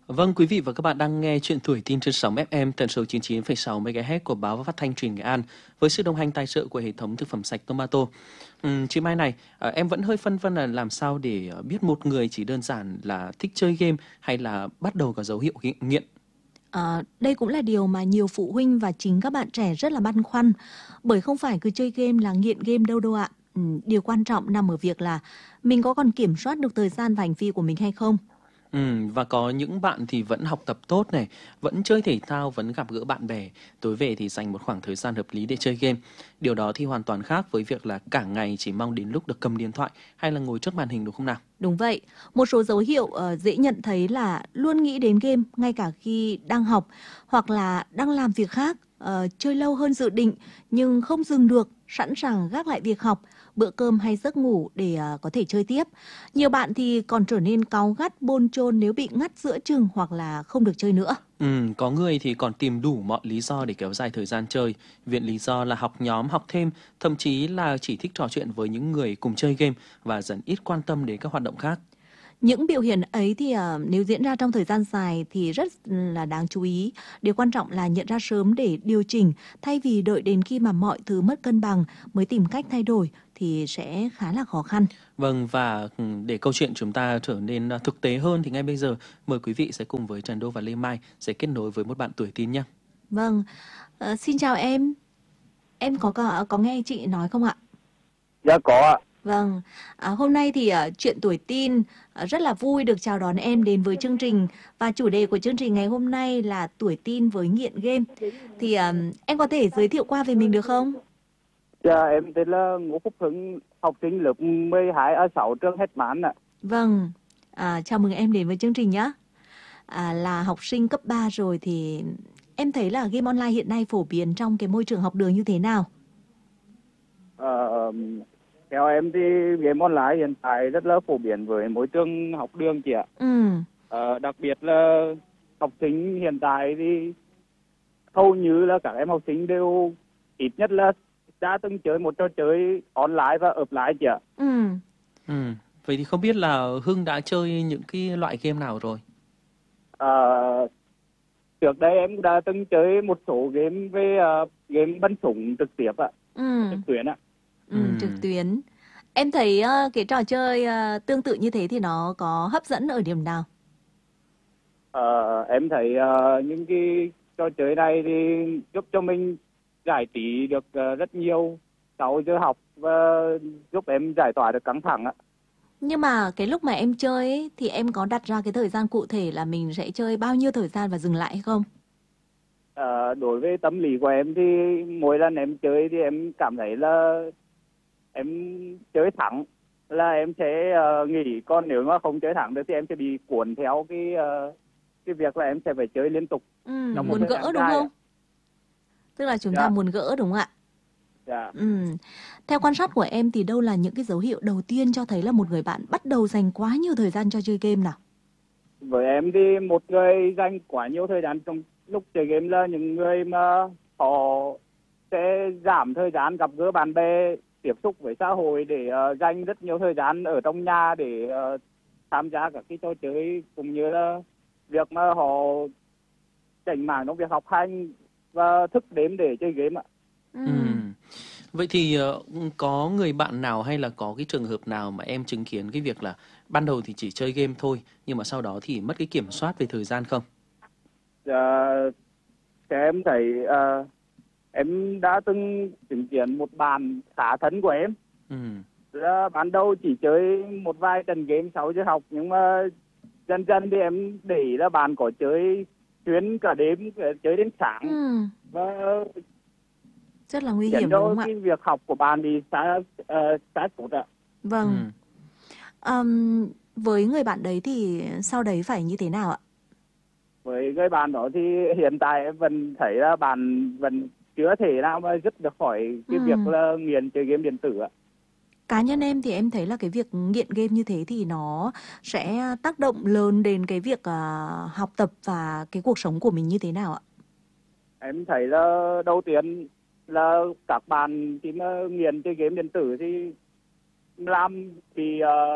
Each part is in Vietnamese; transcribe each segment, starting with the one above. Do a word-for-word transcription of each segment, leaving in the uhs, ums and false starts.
Vâng, quý vị và các bạn đang nghe chuyện Tuổi Teen trên sóng ép em tần số chín mươi chín phẩy sáu mê ga héc của báo và phát thanh truyền Nghệ An với sự đồng hành tài trợ của hệ thống thực phẩm sạch Tomato. Ừm, chị Mai này, à, em vẫn hơi phân vân là làm sao để à, biết một người chỉ đơn giản là thích chơi game hay là bắt đầu có dấu hiệu ghi- nghiện. Ờ, đây cũng là điều mà nhiều phụ huynh và chính các bạn trẻ rất là băn khoăn, bởi không phải cứ chơi game là nghiện game đâu đâu ạ. Ừ, điều quan trọng nằm ở việc là mình có còn kiểm soát được thời gian và hành vi của mình hay không. Ừm, và có những bạn thì vẫn học tập tốt này, vẫn chơi thể thao, vẫn gặp gỡ bạn bè, tối về thì dành một khoảng thời gian hợp lý để chơi game. Điều đó thì hoàn toàn khác với việc là cả ngày chỉ mong đến lúc được cầm điện thoại hay là ngồi trước màn hình, đúng không nào? Đúng vậy, một số dấu hiệu ờ, dễ nhận thấy là luôn nghĩ đến game ngay cả khi đang học hoặc là đang làm việc khác, ờ, chơi lâu hơn dự định nhưng không dừng được, sẵn sàng gác lại việc học, bữa cơm hay giấc ngủ để ờ, có thể chơi tiếp. Nhiều bạn thì còn trở nên cáu gắt, bồn chồn nếu bị ngắt giữa chừng hoặc là không được chơi nữa. Ừm, có người thì còn tìm đủ mọi lý do để kéo dài thời gian chơi, viện lý do là học nhóm, học thêm, thậm chí là chỉ thích trò chuyện với những người cùng chơi game và dần ít quan tâm đến các hoạt động khác. Những biểu hiện ấy thì ờ, nếu diễn ra trong thời gian dài thì rất là đáng chú ý. Điều quan trọng là nhận ra sớm để điều chỉnh, thay vì đợi đến khi mà mọi thứ mất cân bằng mới tìm cách thay đổi thì sẽ khá là khó khăn. Vâng, và ừm, để câu chuyện chúng ta trở nên à, thực tế hơn thì ngay bây giờ mời quý vị sẽ cùng với Trần Đô và Lê Mai sẽ kết nối với một bạn tuổi teen nhé. Vâng, ờ, xin chào em. Em có có, có nghe chị nói không ạ? Dạ có ạ. Vâng, à, hôm nay thì uh, chuyện tuổi teen uh, rất là vui được chào đón em đến với chương trình, và chủ đề của chương trình ngày hôm nay là tuổi teen với nghiện game. Thì um, em có thể giới thiệu qua về mình được không? Dạ em tên là Ngô Phúc Hưng, học sinh lớp mười hai a sáu trường Hết Mán ạ. Vâng, à, chào mừng em đến với chương trình nhé. À, là học sinh cấp ba rồi thì em thấy là game online hiện nay phổ biến trong cái môi trường học đường như thế nào? Ờ, theo em thì game online hiện tại rất là phổ biến với môi trường học đường chị ạ. Ừ, Ờ, đặc biệt là học sinh hiện tại thì hầu như là các em học sinh đều ít nhất là đã từng chơi một trò chơi online và offline chị ạ. ừ. Ừm, Vậy thì không biết là Hưng đã chơi những cái loại game nào rồi? Ờ, trước đây em đã từng chơi một số game về uh, game bắn súng trực tiếp ạ, Ừ. trực tuyến ạ. Ừ, trực Ừm. tuyến. Em thấy ờ, cái trò chơi ờ, tương tự như thế thì nó có hấp dẫn ở điểm nào? Ờ, em thấy ờ, những cái trò chơi này thì giúp cho mình giải trí được ờ, rất nhiều sau giờ học và giúp em giải tỏa được căng thẳng ạ. Nhưng mà cái lúc mà em chơi ấy, thì em có đặt ra cái thời gian cụ thể là mình sẽ chơi bao nhiêu thời gian và dừng lại hay không? Ờ, đối với tâm lý của em thì mỗi lần em chơi thì em cảm thấy là em chơi thắng là em sẽ ờ, nghỉ, còn nếu mà không chơi thắng được thì em sẽ bị cuốn theo cái ờ, cái việc là em sẽ phải chơi liên tục Ừ, trong một muốn Ừm. thời gỡ gian đúng dài ạ. không? Tức là chúng ta Dạ, muốn gỡ đúng không ạ? dạ. Ừ. Theo quan sát của em thì đâu là những cái dấu hiệu đầu tiên cho thấy là một người bạn bắt đầu dành quá nhiều thời gian cho chơi game nào? Với em thì một người dành quá nhiều thời gian trong lúc chơi game là những người mà họ sẽ giảm thời gian gặp gỡ bạn bè, tiếp xúc với xã hội để uh, dành rất nhiều thời gian ở trong nhà để uh, tham gia các cái trò chơi, cũng như là việc mà họ chảnh mảng trong việc học hành và thức đêm để chơi game ạ. Ừ. Ừm. Vậy thì ờ, có người bạn nào hay là có cái trường hợp nào mà em chứng kiến cái việc là ban đầu thì chỉ chơi game thôi nhưng mà sau đó thì mất cái kiểm soát về thời gian không? Uh, em thấy uh, em đã từng chứng kiến một bạn khá thân của em Ừm. là ban đầu chỉ chơi một vài trận game sau giờ học, nhưng mà dần dần thì em để ý là bạn có chơi xuyên cả đêm, chơi đến sáng, Ừ, và rất là nguy khiến hiểm đúng cho không ạ? cái việc học của bạn bị sa uh, sa sút ạ. Vâng. Ừm. Ờm, với người bạn đấy thì sau đấy phải như thế nào ạ? Với người bạn đó thì hiện tại em vẫn thấy là bạn vẫn chưa thể nào mà dứt được khỏi Ừ. cái việc là nghiện chơi game điện tử ạ. Cá nhân em thì em thấy là cái việc nghiện game như thế thì nó sẽ tác động lớn đến cái việc à, học tập và cái cuộc sống của mình như thế nào ạ? Em thấy là đầu tiên là các bạn khi mà nghiện chơi game điện tử thì làm thì uh,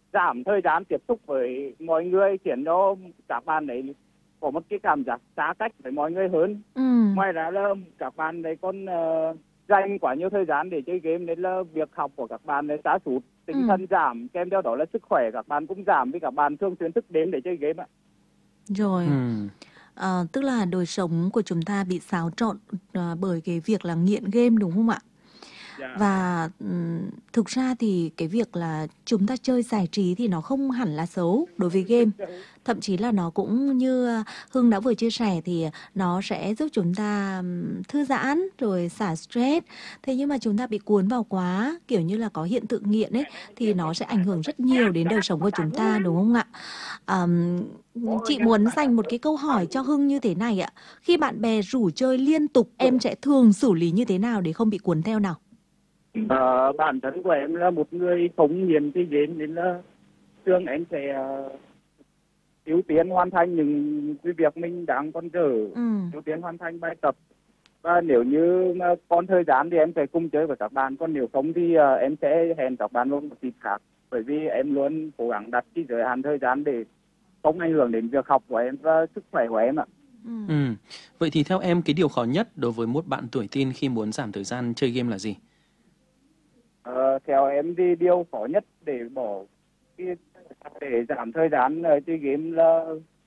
giảm thời gian tiếp xúc với mọi người, khiến cho các bạn ấy có một cái cảm giác xa cách với mọi người hơn. Ừ. Ngoài ra là các bạn ấy còn uh, dành quá nhiều thời gian để chơi game, nên là việc học của các bạn ấy sa sút, tinh Ừ. thần giảm, kèm theo đó là sức khỏe các bạn cũng giảm vì các bạn thường xuyên thức đêm để chơi game ạ. Rồi. Ừ. Ờ, tức là đời sống của chúng ta bị xáo trộn ờ, bởi cái việc là nghiện game đúng không ạ? Dạ. Và ừm, thực ra thì cái việc là chúng ta chơi giải trí thì nó không hẳn là xấu đối với game. Thậm chí là nó cũng như ờ, Hưng đã vừa chia sẻ thì nó sẽ giúp chúng ta ừm, thư giãn rồi xả stress. Thế nhưng mà chúng ta bị cuốn vào quá, kiểu như là có hiện tượng nghiện ấy, thì nó sẽ ảnh hưởng rất nhiều đến đời sống của chúng ta đúng không ạ? Ờm, chị muốn dành một cái câu hỏi cho Hưng như thế này ạ. Khi bạn bè rủ chơi liên tục, em sẽ thường xử lý như thế nào để không bị cuốn theo nào? Ờ, bản thân của em là một người không nghiện cái game, nên là thường em sẽ uh, ưu tiên hoàn thành những cái việc mình đang còn dở, Ừ. ưu tiên hoàn thành bài tập. Và nếu như mà còn thời gian thì em sẽ cùng chơi với các bạn, còn nếu không thì uh, em sẽ hẹn các bạn vào một dịp khác, bởi vì em luôn cố gắng đặt cái giới hạn thời gian để không ảnh hưởng đến việc học của em và sức khỏe của em ạ. Ừ. Ừ. Vậy thì theo em cái điều khó nhất đối với một bạn tuổi teen khi muốn giảm thời gian chơi game là gì? Ờ, theo em thì điều khó nhất để bỏ cái để giảm thời gian uh, chơi game là